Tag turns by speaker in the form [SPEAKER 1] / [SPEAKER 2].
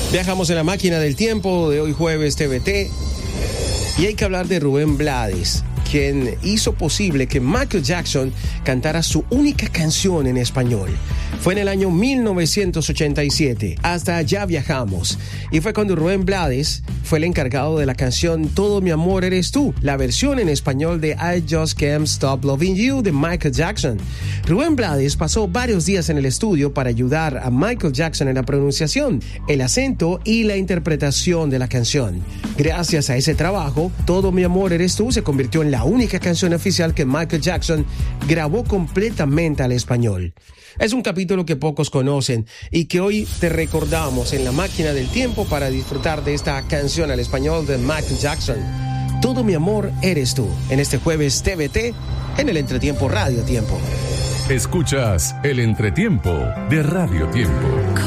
[SPEAKER 1] Viajamos en la máquina del tiempo de hoy jueves TVT y hay que hablar de Rubén Blades, quien hizo posible que Michael Jackson cantara su única canción en español. Fue en el año 1987, Hasta Allá Viajamos, y fue cuando Rubén Blades fue el encargado de la canción Todo mi amor eres tú, la versión en español de I Just Can't Stop Loving You de Michael Jackson. Rubén Blades pasó varios días en el estudio para ayudar a Michael Jackson en la pronunciación, el acento y la interpretación de la canción. Gracias a ese trabajo, Todo mi amor eres tú se convirtió en la única canción oficial que Michael Jackson grabó completamente al español. Es un capítulo que pocos conocen y que hoy te recordamos en la máquina del tiempo para disfrutar de esta canción al español de Michael Jackson. Todo mi amor eres tú, en este jueves TVT, en el Entretiempo Radio Tiempo.
[SPEAKER 2] Escuchas el Entretiempo de Radio Tiempo.